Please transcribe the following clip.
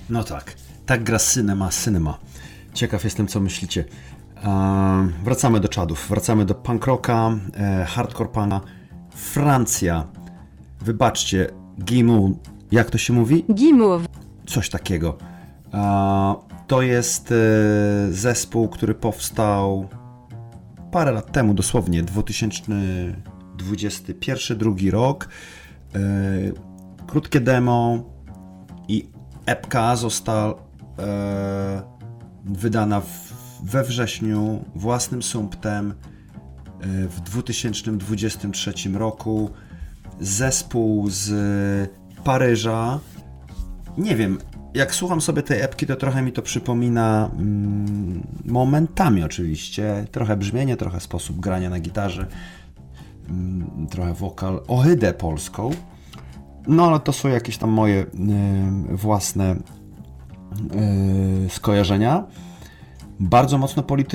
No tak, tak gra Cinema. Ciekaw jestem, co myślicie. Wracamy do czadów, wracamy do punk rocka, hardcore pana. Francja, wybaczcie, Gimu, jak to się mówi? Guimauve. Coś takiego. To jest zespół, który powstał parę lat temu, dosłownie 2021-2022 rok. Krótkie demo i epka została wydana we wrześniu własnym sumptem w 2023 roku. Zespół z Paryża. Nie wiem, jak słucham sobie tej epki, to trochę mi to przypomina momentami oczywiście. Trochę brzmienie, trochę sposób grania na gitarze, trochę wokal, ohydę polską. No ale to są jakieś tam moje własne skojarzenia. Bardzo mocno polityczne.